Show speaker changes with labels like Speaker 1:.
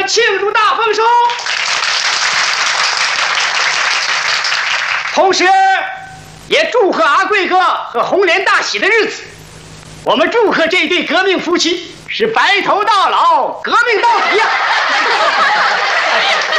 Speaker 1: 庆祝大丰收。同时，也祝贺阿贵哥和红莲大喜的日子。我们祝贺这对革命夫妻是白头到老，革命到底呀！